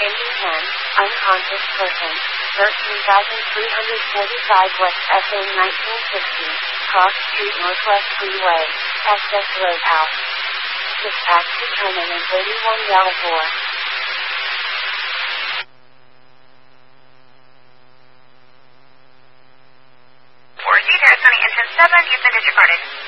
Engine 10, unconscious person, 13,345 West SA 1960, Cross Street Northwest Freeway, Access Roadhouse. Dispatch to terminal 31 Yellowboar. For G-Sunny Engine 7, you've been disregarded.